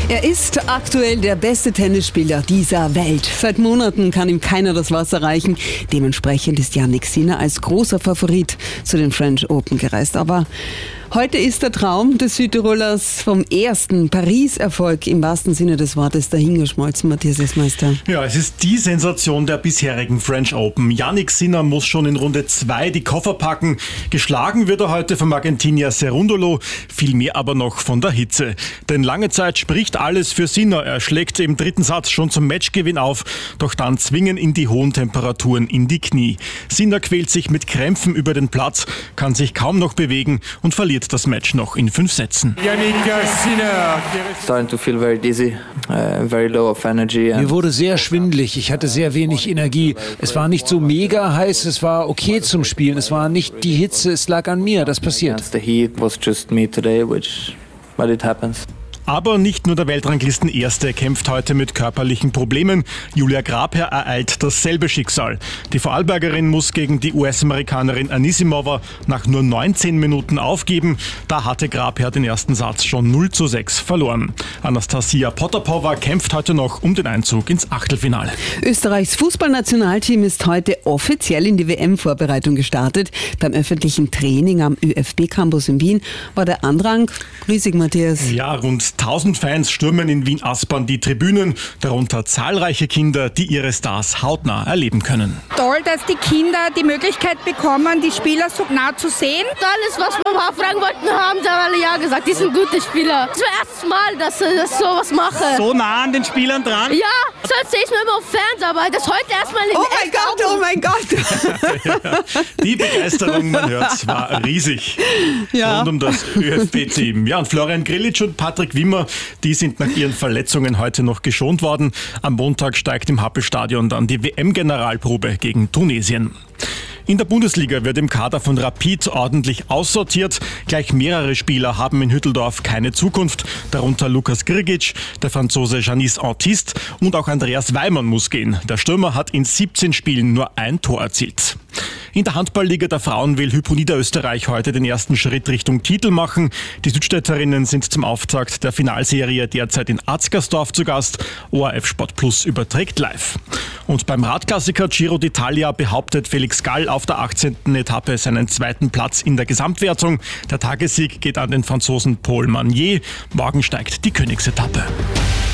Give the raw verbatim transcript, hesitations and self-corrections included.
Er ist aktuell der beste Tennisspieler dieser Welt. Seit Monaten kann ihm keiner das Wasser reichen. Dementsprechend ist Jannik Sinner als großer Favorit zu den French Open gereist. Aber heute ist der Traum des Südtirolers vom ersten Paris-Erfolg im wahrsten Sinne des Wortes dahingeschmolzen, Matthias Esmeister. Ja, es ist die Sensation der bisherigen French Open. Jannik Sinner muss schon in Runde zwei die Koffer packen. Geschlagen wird er heute vom Argentinier Cerúndolo, viel mehr aber noch von der Hitze. Denn lange Zeit spricht alles für Sinner. Er schlägt im dritten Satz schon zum Matchgewinn auf, doch dann zwingen ihn die hohen Temperaturen in die Knie. Sinner quält sich mit Krämpfen über den Platz, kann sich kaum noch bewegen und verliert das Match noch in fünf Sätzen. Jannik Sinner. Starting to feel very dizzy, uh, very low of energy. Mir wurde sehr schwindelig, ich hatte sehr wenig Energie. Es war nicht so mega heiß, es war okay zum Spielen. Es war nicht die Hitze, es lag an mir, das passiert. The heat was just me today, which, but it happens. Aber nicht nur der Weltranglisten-Erste kämpft heute mit körperlichen Problemen. Julia Grabherr ereilt dasselbe Schicksal. Die Vorarlbergerin muss gegen die U S-Amerikanerin Anisimova nach nur neunzehn Minuten aufgeben. Da hatte Grabherr den ersten Satz schon null zu sechs verloren. Anastasia Potapova kämpft heute noch um den Einzug ins Achtelfinale. Österreichs Fußballnationalteam ist heute offiziell in die W M-Vorbereitung gestartet. Beim öffentlichen Training am ÖFB Campus in Wien war der Andrang riesig, Matthias. Ja, rund tausend Fans stürmen in Wien-Aspern die Tribünen, darunter zahlreiche Kinder, die ihre Stars hautnah erleben können. Toll, dass die Kinder die Möglichkeit bekommen, die Spieler so nah zu sehen. Alles, was wir mal fragen wollten, haben sie alle ja gesagt. Die sind gute Spieler. Das ist das erste Mal, dass ich das sowas mache. So nah an den Spielern dran? Ja, sonst sehe ich mir immer auf Fans, aber das heute erstmal in Oh mein Gott, oh mein Gott. Die Begeisterung, man hört es, war riesig. Ja. Rund um das ÖFB-Team. Ja, und Florian Grillitsch und Patrick Wimmer, die sind nach ihren Verletzungen heute noch geschont worden. Am Montag steigt im Happelstadion dann die W M-Generalprobe gegen Tunesien. In der Bundesliga wird im Kader von Rapid ordentlich aussortiert. Gleich mehrere Spieler haben in Hütteldorf keine Zukunft, darunter Lukas Grgic, der Franzose Janis Antiste und auch Andreas Weimann muss gehen. Der Stürmer hat in siebzehn Spielen nur ein Tor erzielt. In der Handballliga der Frauen will Hypo Niederösterreich heute den ersten Schritt Richtung Titel machen. Die Südstädterinnen sind zum Auftakt der Finalserie derzeit in Atzgersdorf zu Gast. O R F Sport Plus überträgt live. Und beim Radklassiker Giro d'Italia behauptet Felix Gall auf der achtzehnten Etappe seinen zweiten Platz in der Gesamtwertung. Der Tagessieg geht an den Franzosen Paul Magnier. Morgen steigt die Königsetappe.